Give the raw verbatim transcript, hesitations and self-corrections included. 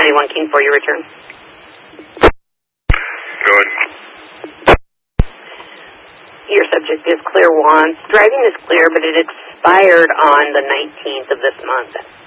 ninety-one King for your return. Good. Your subject is Claire Wands. Driving is clear, but it expired on the nineteenth of this month.